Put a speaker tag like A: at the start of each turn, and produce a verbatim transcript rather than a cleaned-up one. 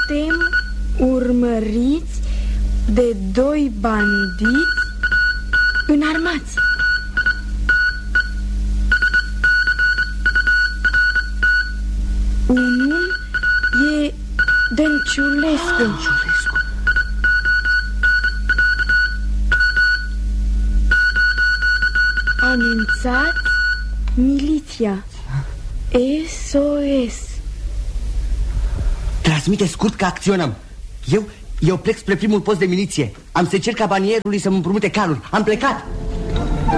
A: Suntem urmăriți de doi bandiți înarmați. Unul e Dănciulescu.
B: Dănciulescu.
A: Anunțați miliția. S O S.
B: Transmite scurt că acționăm. Eu, eu plec spre primul post de miliție. Am să cer cabanierului să-mi împrumute calul. Am plecat.